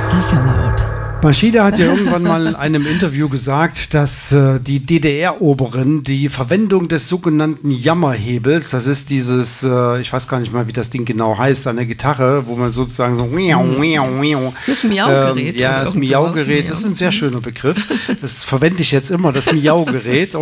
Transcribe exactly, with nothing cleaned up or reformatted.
Das ist ja laut. Machida hat ja irgendwann mal in einem Interview gesagt, dass äh, die D D R-Oberen die Verwendung des sogenannten Jammerhebels, das ist dieses, äh, ich weiß gar nicht mal, wie das Ding genau heißt, an der Gitarre, wo man sozusagen so das Miaugerät. Ähm, ja, das Miaugerät, das ist ein sehr schöner Begriff. Das verwende ich jetzt immer, das Miaugerät.